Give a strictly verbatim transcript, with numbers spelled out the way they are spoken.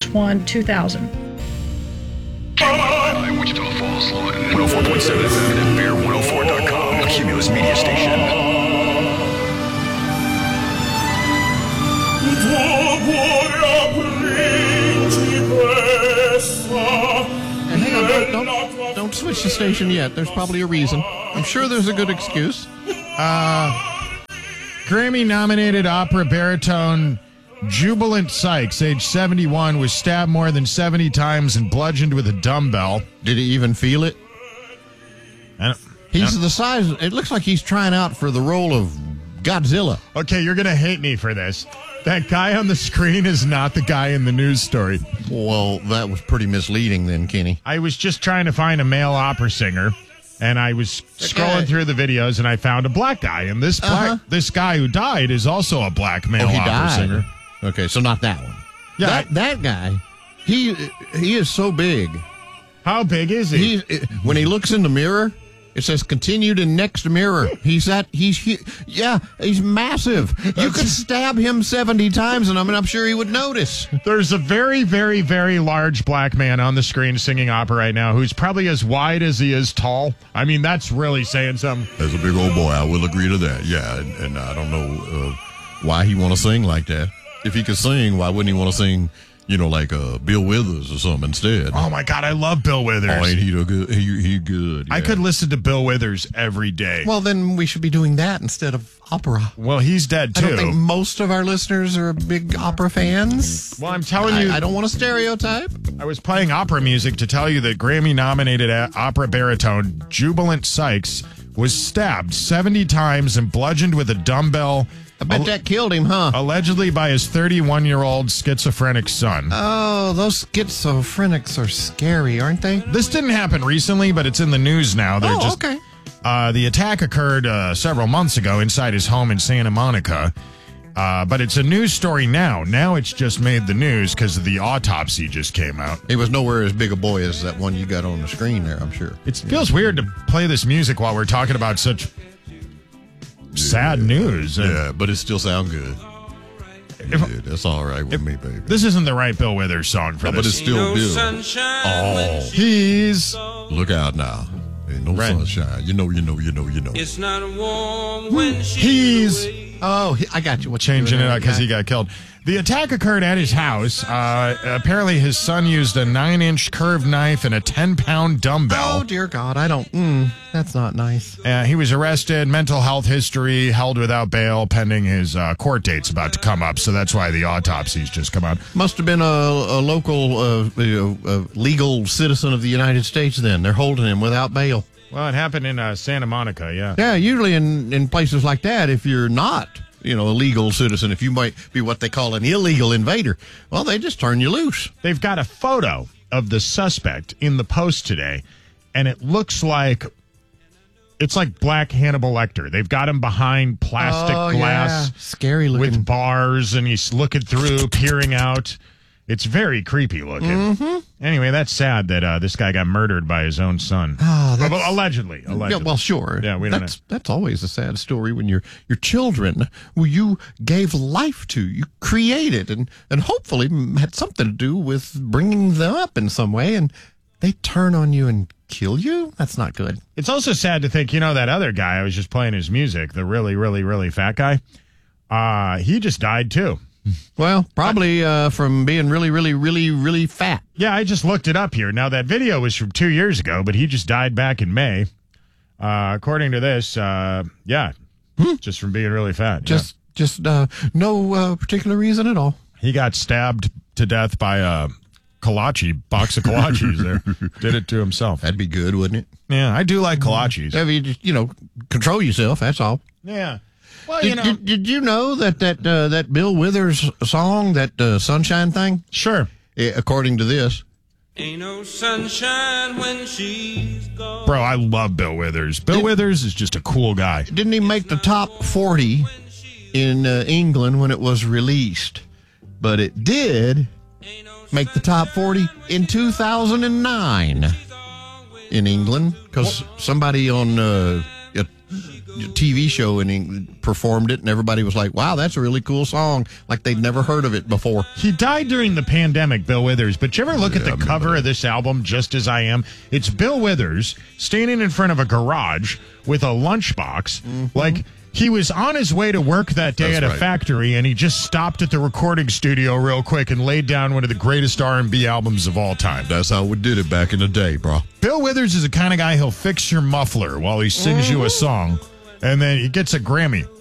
one, two thousand. By Wichita Falls, one oh four point seven F M and Bear one oh four dot com, a Cumulus media station. And hang on, don't, don't, don't switch the station yet. There's probably a reason. I'm sure there's a good excuse. Uh, Grammy-nominated opera baritone Jubilant Sykes, age seventy-one, was stabbed more than seventy times and bludgeoned with a dumbbell. Did he even feel it? I don't, He's I don't, the size. It looks like he's trying out for the role of Godzilla. Okay, you're going to hate me for this. That guy on the screen is not the guy in the news story. Well, that was pretty misleading then, Kenny. I was just trying to find a male opera singer, and I was scrolling Okay. through the videos, and I found a black guy. And this black, Uh-huh. this guy who died is also a black male Oh, he opera died. singer. Okay, so not that one. Yeah, that, I- that guy, he he is so big. How big is he? He when he looks in the mirror, it says continued in next mirror. He's that he's he, yeah, he's massive. You could stab him seventy times, and I mean, I'm sure he would notice. There's a very, very, very large black man on the screen singing opera right now who's probably as wide as he is tall. I mean, that's really saying something. As a big old boy, I will agree to that. Yeah, and, and I don't know uh, why he want to sing like that. If he could sing, why wouldn't he want to sing, you know, like uh, Bill Withers or something instead? Oh, my God, I love Bill Withers. Oh, ain't he the good? He, he good. I yeah. could listen to Bill Withers every day. Well, then we should be doing that instead of opera. Well, he's dead, I too. don't think most of our listeners are big opera fans. Well, I'm telling you, I, I don't want to stereotype. I was playing opera music to tell you that Grammy-nominated a- opera baritone Jubilant Sykes was stabbed seventy times and bludgeoned with a dumbbell, I bet al- that killed him, huh? allegedly by his thirty-one-year-old schizophrenic son. Oh, those schizophrenics are scary, aren't they? This didn't happen recently, but it's in the news now. They're Oh, just, okay. Uh, the attack occurred uh, several months ago inside his home in Santa Monica. Uh, but it's a news story now. Now it's just made the news because the autopsy just came out. He was nowhere as big a boy as that one you got on the screen there, I'm sure. It feels weird to play this music while we're talking about such sad news. And Yeah, but it still sound good. If- Yeah, that's all right with me, baby. This isn't the right Bill Withers song for No, but it's this. still Bill. Sunshine. Oh, He's look out now. Ain't no Right. sunshine. You know, you know, you know, you know. It's not warm when she's he's away. Oh, he- I got you. What you changing doing it there, out because guy? he got killed. The attack occurred at his house. Uh, apparently, his son used a nine-inch curved knife and a ten-pound Oh, dumbbell. dear God. I don't. Mm, that's not nice. Uh, he was arrested, mental health history, held without bail, pending his uh, court date's about to come up. So that's why the autopsy's just come out. Must have been a, a local uh, you know, uh, legal citizen of the United States then. They're holding him without bail. Well, it happened in uh, Santa Monica, yeah. Yeah, usually in, in places like that, if you're not, you know, a legal citizen, if you might be what they call an illegal invader, well, they just turn you loose. They've got a photo of the suspect in the Post today, and it looks like it's like Black Hannibal Lecter. They've got him behind plastic Oh, glass yeah. Scary looking. with bars, and he's looking through, peering out. It's very creepy looking. Mm-hmm. Anyway, that's sad that uh, this guy got murdered by his own son. Oh, that's- Well, allegedly. Allegedly. Yeah, well, sure. Yeah, we don't that's, know. That's always a sad story when your your children, who you gave life to, you created, and, and hopefully had something to do with bringing them up in some way, and they turn on you and kill you? That's not good. It's also sad to think, you know, that other guy, I was just playing his music, the really, really, really fat guy, uh, he just died too. Well, probably uh, from being really, really, really, really fat. Yeah, I just looked it up here. Now, that video was from two years ago, but he just died back in May. Uh, according to this, uh, yeah, just from being really fat. Just, just uh, no uh, particular reason at all. yeah. He got stabbed to death by a kolache, box of kolaches there. Did it to himself. That'd be good, wouldn't it? Yeah, I do like kolaches. If you just, you know, control yourself. That's all. Yeah. Well, Did you know, did, did you know that that uh, that Bill Withers song, that uh, Sunshine thing? sure. Eh, according to this, Ain't no sunshine when she's gone. Bro, I love Bill Withers. Bill Did- Withers is just a cool guy. didn't he make the top forty in uh, England when it was released? But it did make the top forty in two thousand nine in England because somebody on uh, a T V show and he performed it, and everybody was like, wow, that's a really cool song, like they'd never heard of it before. He died during the pandemic, Bill Withers, but you ever look Yeah, at I the cover remember of this album, Just As I Am? It's Bill Withers standing in front of a garage with a lunchbox. Mm-hmm. Like, he was on his way to work that day That's at a right. factory, and he just stopped at the recording studio real quick and laid down one of the greatest R and B albums of all time. That's how we did it back in the day, bro. Bill Withers is the kind of guy, he'll fix your muffler while he sings you a song, and then he gets a Grammy